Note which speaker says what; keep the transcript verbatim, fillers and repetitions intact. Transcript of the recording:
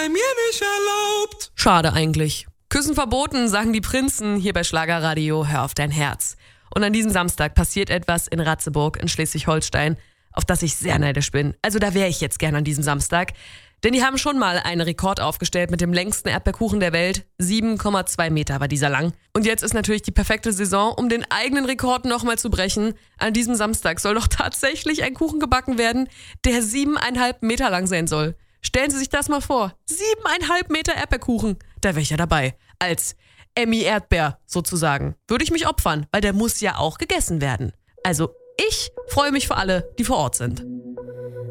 Speaker 1: Bei mir nicht erlaubt.
Speaker 2: Schade eigentlich. Küssen verboten, sagen die Prinzen hier bei Schlagerradio. Hör auf dein Herz. Und an diesem Samstag passiert etwas in Ratzeburg in Schleswig-Holstein, auf das ich sehr neidisch bin. Also da wäre ich jetzt gern an diesem Samstag. Denn die haben schon mal einen Rekord aufgestellt mit dem längsten Erdbeerkuchen der Welt. sieben Komma zwei Meter war dieser lang. Und jetzt ist natürlich die perfekte Saison, um den eigenen Rekord nochmal zu brechen. An diesem Samstag soll doch tatsächlich ein Kuchen gebacken werden, der siebeneinhalb Meter lang sein soll. Stellen Sie sich das mal vor. Siebeneinhalb Meter Erdbeerkuchen. Da wäre ich ja dabei. Als Emmy Erdbeer sozusagen. Würde ich mich opfern, weil der muss ja auch gegessen werden. Also ich freue mich für alle, die vor Ort sind.